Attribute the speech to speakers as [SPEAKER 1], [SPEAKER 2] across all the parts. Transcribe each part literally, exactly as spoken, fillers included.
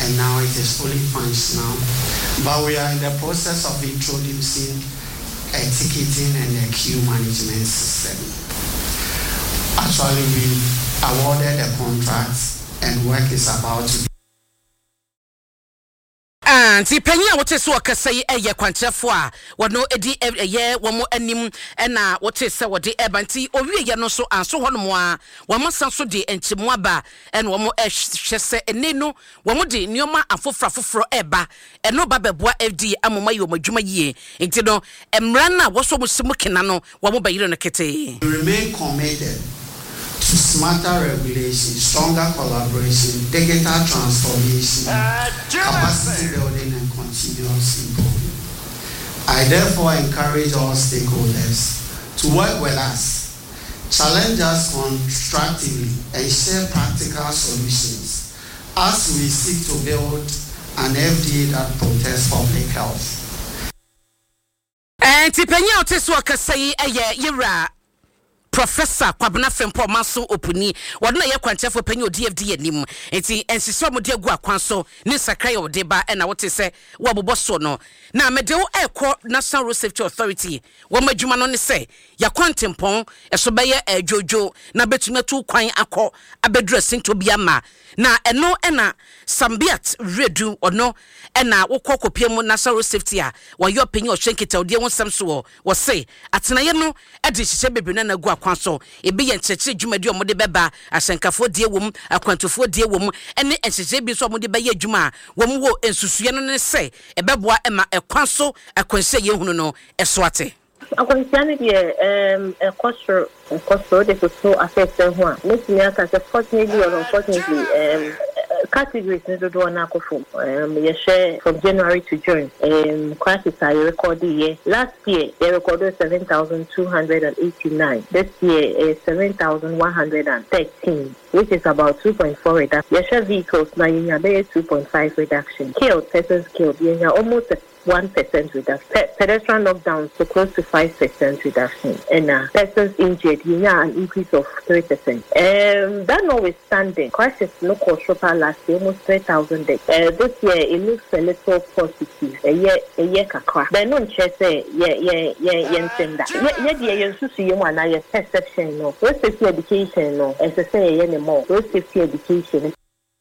[SPEAKER 1] and now it is fully functional. But we are in the process of introducing a ticketing and a queue management system. Actually, we awarded a contract and work is about to be.
[SPEAKER 2] Anti penya wote so akasa yi eye kwantrefo a wono edi eye womo anim na wote se wode ebanti owie ye no so anso hono a womo sanso de enchimo aba na womo ehwese ene no womo de nioma afofra foforo eba eno ba beboa F D amoma yi omadwuma yie enti no emra na wo so musimu kena no womo bayire no kete.
[SPEAKER 1] We remain committed to smarter regulation, stronger collaboration, digital transformation, uh, capacity building, and continuous improvement. I therefore encourage all stakeholders to work with us, challenge us constructively, and share practical solutions as we seek to build an F D A that protects public health.
[SPEAKER 2] And Tipenya Otesu Akasai Aya Yira. Professor Kwabena Fempo Maso Opuni wadna ye kwanchefo penyo D F D anim enti ensiso mo de agu akwanso ni sakra ye odeba e na wote se wo boboso no na mede wo ekọ National Road Safety Authority wo madwuma no ne se ya kwantempon eso beye adwojo na betumi atu kwan akọ abedura sinto biama na eno ena Sambiat Redu ono ena wokọ kopie mu National Road Safety a wo yo penyo hwenkita odie wonsam so wo se atenaye no e de hyehyɛ bebree na agu akwanso ebe ye nkyekye dwumadi omode beba asenkafo die wom akwantofo die wom ene enhyehye bi so omode beye adwuma wom wo ensusuye no ne se ebeboa ema ekwanso akwanse ye hunu no esoate
[SPEAKER 3] akwansiane die em ekosro ekosro de so affect ho a mesi aka se fortunately or unfortunately um categories in the door now from um you share from January to June um crisis I recorded year last year they recorded seven thousand two hundred eighty-nine this year is seven thousand one hundred thirteen which is about two point four reduction. You share vehicles now you have two point five reduction. Killed persons killed you have almost one percent reduction. Pe- pedestrian lockdowns so close to five percent reduction. And uh, persons injured, you have an increase of three percent. Um, that notwithstanding, crisis no cost shopper last year, almost three thousand deaths. Uh, this year, it looks a little positive. A year, a year kakra. But no chance say, yeah, yeah, yeah, yeah, send that. Yeah, yeah, yeah, you see you want your perception, no. Road safety education, no. As I say, anymore. Road safety education.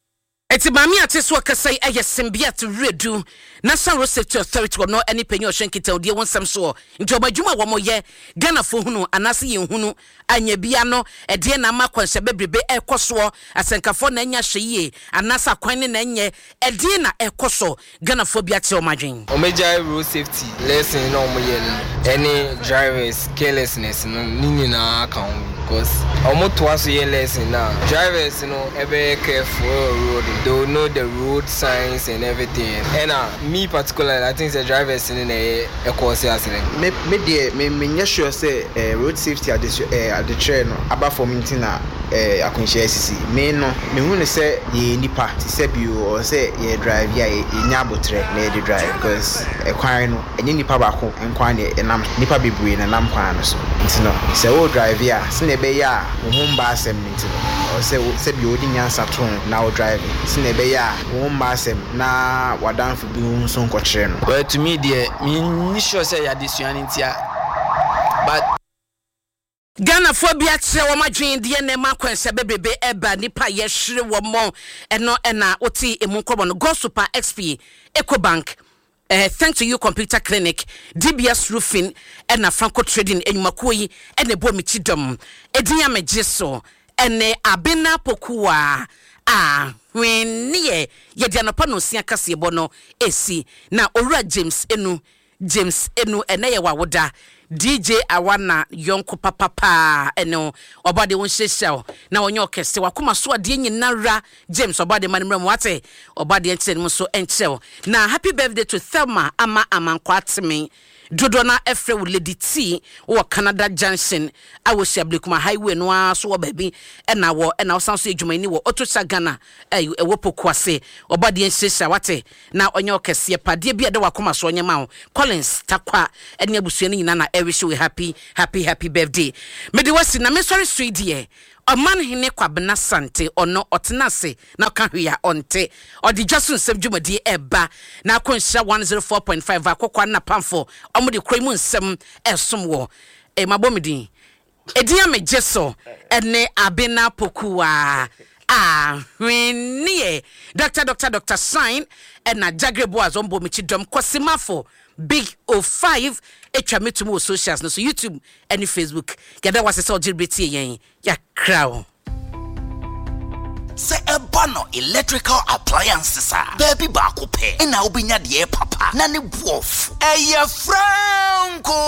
[SPEAKER 2] Eti mami ateso akasai aye Sambiat Redu National Road Safety Authority no any penyo hwenkita odie wonsam so nti omadwuma wo moye Ghana fo hunu anase ye hunu anya bia no ede na makwanse bebrebe ekoso asenkafo na anya hweye anasa kwan ne na nye ede na ekoso Ghana fo bia te omadwen
[SPEAKER 4] omeja road safety lesson no moye any drivers carelessness no nini na account because omoto aso ye lesson na drivers no ebe careful road. They will know the road signs and everything. And uh, me particularly, I think the drivers in a a course accident.
[SPEAKER 5] Me me dear, me me sure say uh, road safety at the uh, at the train. About for me tina uh, akunshi S C. Me no me who say ye nipa to say you or say ye drive ye ye nyabo tre na ye drive because a kwan no enye nipa ba ko enkwan ye enam nipa bebre na nam kwan no so. Nti no say o drive ya se na be ya wo humba asem nti no or say say bi odi nyansa ton na o drive. Sinebe ya wo masem na wadanfo bi nso nkɔkyere no.
[SPEAKER 4] Well, to me dear me sure say ya disuani ntia but
[SPEAKER 2] Ghana fo bia kire wo madwen de na ma kwanse bebrebe eba nipa ye hwere wo mo eno ena oti emu nkɔbɔ no Go Super X P Ecobank Uh, thanks to you computer clinic D B S roofing ena Franco trading enyumako yi ena bo mi chidom edinya megye so ene abena pokuwa ah when ye ye dia no pa no sia kase bo no esi na owura James enu James enu ene ye wawoda D J Awana yonko papa pa eno obade won hyehyew na wonye okese wakoma so ade nyinara James obade manimram wate obade enkyem so enkyew na happy birthday to Thelma ama amankwateme dodo na efre wo Lady T wo Canada Junction awo Shablekuma highway no aso wo baby ena wo ena wo sanso adwumani wo Otosha Ghana eh wo pokuase obade enhyehyew wate na onye okese pade bia de wakoma so onye ma Collins takwa ene abusuani nyina na I wish you a happy, happy, happy birthday. Medi wasi na me sorry street here. Oman hine kwabena sante ono otenase na kahwe onte odi dwaso nsem dwumadi eba na akonsha one oh four point five akokwa na pamfo omode kroimu nsem esom wo e mabomidin edia mejeso ene abena pokuwa ah hwenie doctor doctor doctor sign ena jagrebo azombo michidom kosimafo Big oh five etwa metumo socials no so YouTube and Facebook gada wase se ogilbeti yen ya crown
[SPEAKER 6] se ebano electrical appliances a baby ba ko pe na obinya de papa na ne buof eye franco